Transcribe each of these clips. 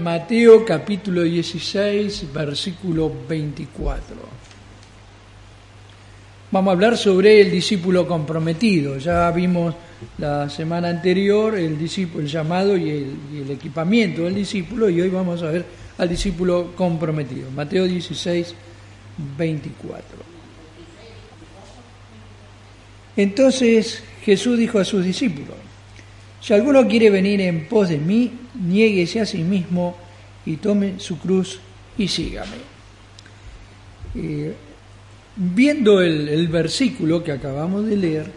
Mateo capítulo 16, versículo 24. Vamos a hablar sobre el discípulo comprometido. Ya vimos la semana anterior el llamado y el equipamiento del discípulo, y hoy vamos a ver al discípulo comprometido. Mateo 16, 24. Entonces Jesús dijo a sus discípulos: si alguno quiere venir en pos de mí, niéguese a sí mismo y tome su cruz y sígame. Viendo el versículo que acabamos de leer,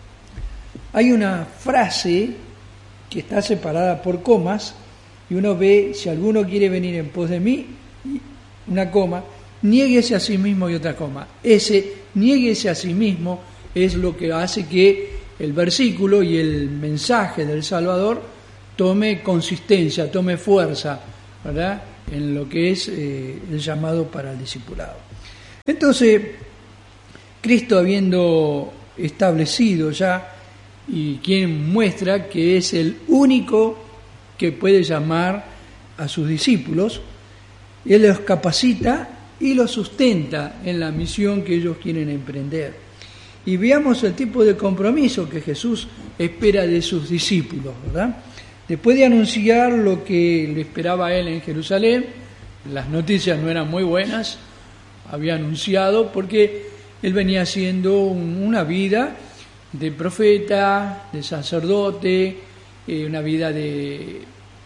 hay una frase que está separada por comas, y uno ve: si alguno quiere venir en pos de mí, una coma, niéguese a sí mismo, y otra coma. Ese niéguese a sí mismo es lo que hace que el versículo y el mensaje del Salvador tome consistencia, tome fuerza, ¿verdad?, en lo que es el llamado para el discipulado. Entonces, Cristo, habiendo establecido ya, y quien muestra que es el único que puede llamar a sus discípulos, Él los capacita y los sustenta en la misión que ellos quieren emprender. Y veamos el tipo de compromiso que Jesús espera de sus discípulos, ¿verdad? Después de anunciar lo que le esperaba a Él en Jerusalén, las noticias no eran muy buenas, había anunciado, porque Él venía haciendo una vida de profeta, de sacerdote, una vida de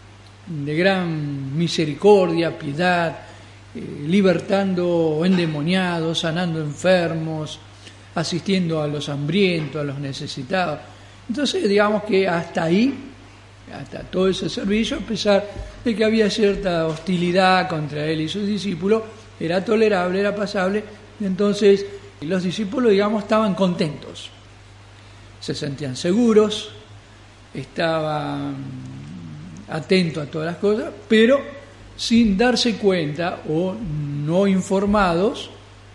gran misericordia, piedad, libertando endemoniados, sanando enfermos, asistiendo a los hambrientos, a los necesitados. Entonces, digamos que hasta ahí, hasta todo ese servicio, a pesar de que había cierta hostilidad contra él y sus discípulos, era tolerable, era pasable. Entonces, los discípulos, digamos, estaban contentos, se sentían seguros, estaban atentos a todas las cosas, pero sin darse cuenta o no informados.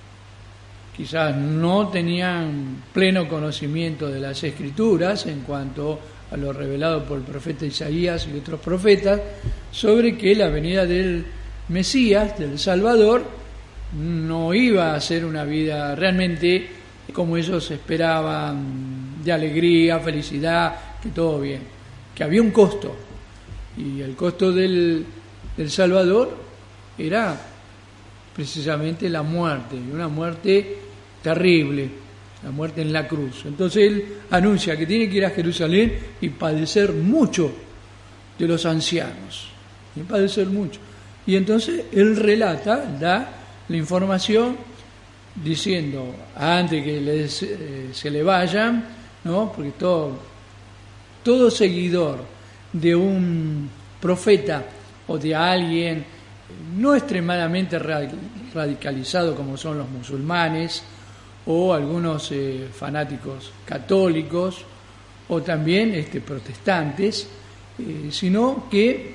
Quizás no tenían pleno conocimiento de las Escrituras en cuanto a lo revelado por el profeta Isaías y otros profetas, sobre que la venida del Mesías, del Salvador, no iba a ser una vida realmente como ellos esperaban, de alegría, felicidad, que todo bien, que había un costo, y el costo del Salvador era precisamente la muerte, y una muerte terrible, la muerte en la cruz. Entonces Él anuncia que tiene que ir a Jerusalén y padecer mucho de los ancianos, y padecer mucho. Y entonces Él relata, da la información diciendo, antes que se le vayan, ¿no?, porque todo seguidor de un profeta o de alguien no extremadamente radicalizado como son los musulmanes o algunos fanáticos católicos o también protestantes, sino que,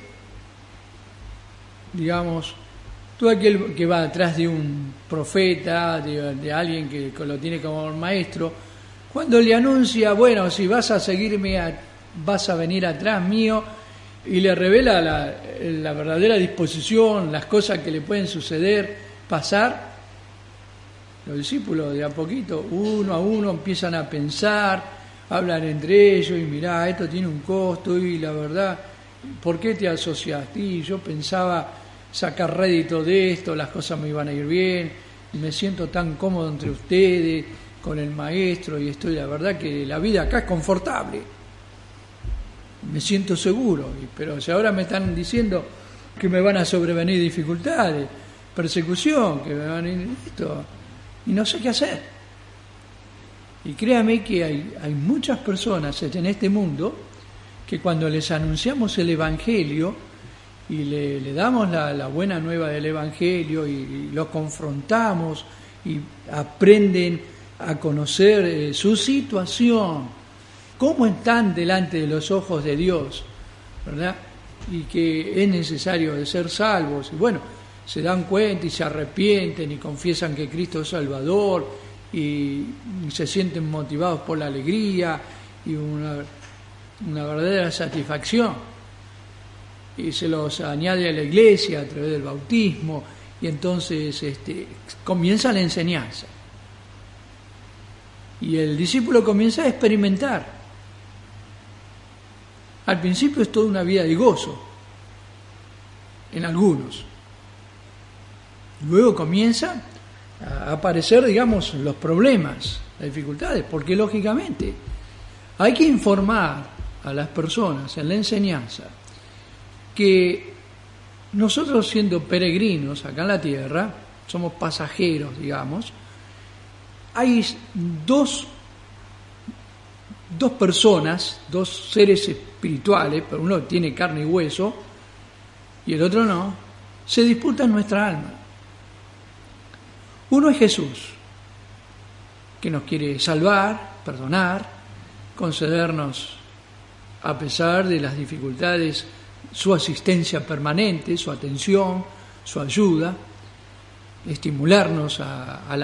digamos, todo aquel que va atrás de un profeta, de alguien que lo tiene como maestro, cuando le anuncia, bueno, si vas a seguirme, vas a venir atrás mío, y le revela la verdadera disposición, las cosas que le pueden suceder, pasar, los discípulos de a poquito, uno a uno, empiezan a pensar, hablan entre ellos, y mirá, esto tiene un costo, y la verdad, ¿por qué te asociaste? Y yo pensaba sacar rédito de esto, las cosas me iban a ir bien, y me siento tan cómodo entre ustedes, con el maestro, y la verdad que la vida acá es confortable, me siento seguro, pero si ahora me están diciendo que me van a sobrevenir dificultades, persecución, que me van a ir esto, y no sé qué hacer. Y créame que hay muchas personas en este mundo que cuando les anunciamos el Evangelio y le damos la buena nueva del Evangelio y los confrontamos y aprenden a conocer su situación, cómo están delante de los ojos de Dios, ¿verdad?, y que es necesario de ser salvos, y bueno, se dan cuenta y se arrepienten y confiesan que Cristo es Salvador y se sienten motivados por la alegría y una verdadera satisfacción. y se los añade a la iglesia a través del bautismo, y entonces comienza la enseñanza. Y el discípulo comienza a experimentar. Al principio es toda una vida de gozo, en algunos. Luego comienza a aparecer, digamos, los problemas, las dificultades, porque lógicamente hay que informar a las personas en la enseñanza que nosotros, siendo peregrinos acá en la tierra, somos pasajeros, digamos. Hay dos personas, dos seres espirituales, pero uno tiene carne y hueso y el otro no, se disputan nuestra alma. Uno es Jesús, que nos quiere salvar, perdonar, concedernos, a pesar de las dificultades, su asistencia permanente, su atención, su ayuda, estimularnos a la